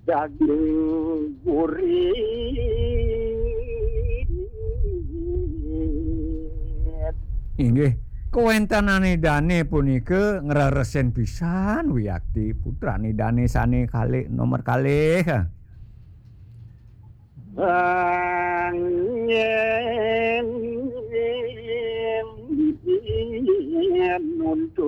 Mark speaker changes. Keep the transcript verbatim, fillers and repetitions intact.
Speaker 1: daging gurih.
Speaker 2: Inggih, kawentenane Dane punika ngreresen pisan Wiyakti putrane Dane sane kalih nomor kalih.
Speaker 1: Ah,